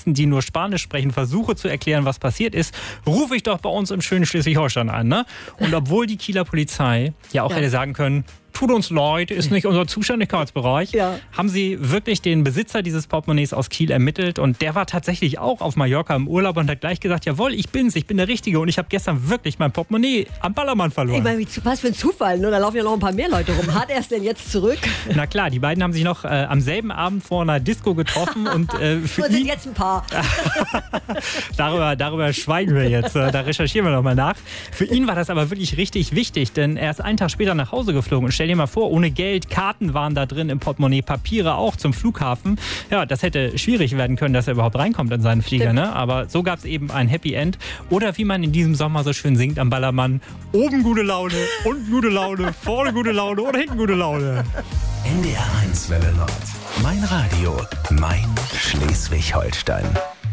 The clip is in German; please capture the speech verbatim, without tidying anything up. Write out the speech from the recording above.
Polizisten, die nur Spanisch sprechen, versuche zu erklären, was passiert ist, rufe ich doch bei uns im schönen Schleswig-Holstein an. Ne? Und obwohl die Kieler Polizei ja auch ja. hätte sagen können, tut uns leid, ist nicht unser Zuständigkeitsbereich, ja. haben sie wirklich den Besitzer dieses Portemonnaies aus Kiel ermittelt und der war tatsächlich auch auf Mallorca im Urlaub und hat gleich gesagt, jawohl, ich bin's, ich bin der Richtige und ich habe gestern wirklich mein Portemonnaie am Ballermann verloren. Ich meine, was für ein Zufall, ne? Da laufen ja noch ein paar mehr Leute rum. Hat er es denn jetzt zurück? Na klar, die beiden haben sich noch äh, am selben Abend vor einer Disco getroffen und äh, für und sind ihn... jetzt ein Paar. darüber, darüber schweigen wir jetzt, da recherchieren wir nochmal nach. Für ihn war das aber wirklich richtig wichtig, denn er ist einen Tag später nach Hause geflogen und stell dir mal vor, ohne Geld, Karten waren da drin im Portemonnaie, Papiere auch zum Flughafen. Ja, das hätte schwierig werden können, dass er überhaupt reinkommt in seinen Flieger, ne? Aber so gab es eben ein Happy End. Oder wie man in diesem Sommer so schön singt am Ballermann, oben gute Laune, unten gute Laune, vorne gute Laune oder hinten gute Laune. N D R eins Welle Nord. Mein Radio, mein Schleswig-Holstein.